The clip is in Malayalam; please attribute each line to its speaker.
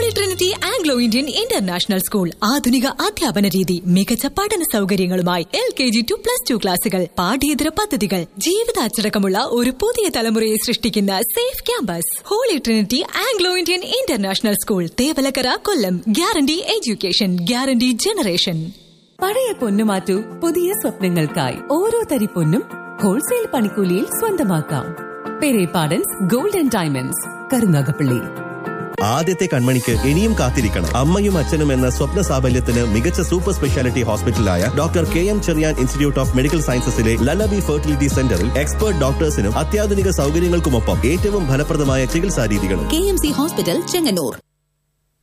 Speaker 1: Holy Trinity Anglo Indian international school. ആധുനിക അധ്യാപന രീതി, മികച്ച പഠന സൗകര്യങ്ങളുമായി LKG to +2 ക്ലാസുകൾ, പാഠ്യേതര പദ്ധതികൾ, ജീവിതാച്ചടക്കമുള്ള ഒരു പുതിയ തലമുറയെ സൃഷ്ടിക്കുന്ന safe campus. Holy Trinity Anglo Indian international school, Thevalakkara, കൊല്ലം. Guarantee education, guarantee generation.
Speaker 2: പഴയ പൊന്നു മാറ്റൂ, പുതിയ സ്വപ്നങ്ങൾക്കായി. ഓരോ തരി പൊന്നും ഹോൾസെയിൽ പണിക്കൂലിയിൽ സ്വന്തമാക്കാം. Perepadans gold and diamonds, Karunagappally.
Speaker 3: ആദ്യത്തെ കൺമണിക്ക് ഇനിയും കാത്തിരിക്കണം. അമ്മയും അച്ഛനും എന്ന സ്വപ്ന സാഫല്യത്തിന് മികച്ച super speciality ഹോസ്പിറ്റലായ doctor KM Cherian institute of medical സയൻസസിലെ lullaby fertility സെന്ററിൽ എക്സ്പേർട്ട് ഡോക്ടേഴ്സിനും അത്യാധുനിക സൗകര്യങ്ങൾക്കുമൊപ്പം ഏറ്റവും ഫലപ്രദമായ ചികിത്സാ രീതികളും.
Speaker 1: KMC hospital, Chengannur.